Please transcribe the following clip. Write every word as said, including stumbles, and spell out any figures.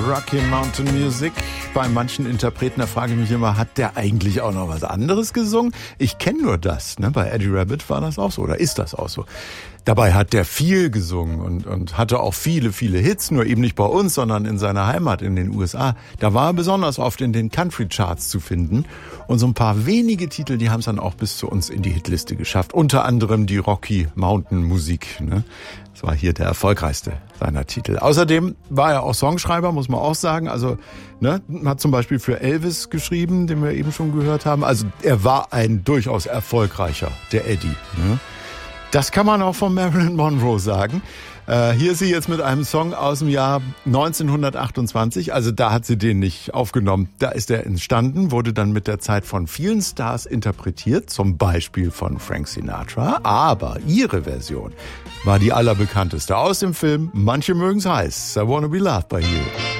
Rocky Mountain Music. Bei manchen Interpreten, da frage ich mich immer, hat der eigentlich auch noch was anderes gesungen? Ich kenne nur das. Ne? Bei Eddie Rabbitt war das auch so oder ist das auch so. Dabei hat der viel gesungen und, und hatte auch viele, viele Hits, nur eben nicht bei uns, sondern in seiner Heimat in den U S A. Da war er besonders oft in den Country-Charts zu finden. Und so ein paar wenige Titel, die haben es dann auch bis zu uns in die Hitliste geschafft. Unter anderem die Rocky Mountain Musik. Ne? Das war hier der erfolgreichste seiner Titel. Außerdem war er auch Songschreiber, muss man auch sagen. Also ne, hat zum Beispiel für Elvis geschrieben, den wir eben schon gehört haben. Also er war ein durchaus erfolgreicher, der Eddie. Ne? Das kann man auch von Marilyn Monroe sagen. Äh, hier ist sie jetzt mit einem Song aus dem Jahr neunzehnhundertachtundzwanzig. Also da hat sie den nicht aufgenommen. Da ist er entstanden, wurde dann mit der Zeit von vielen Stars interpretiert, zum Beispiel von Frank Sinatra. Aber ihre Version war die allerbekannteste aus dem Film Manche mögen's heiß. I Wanna Be Loved by You.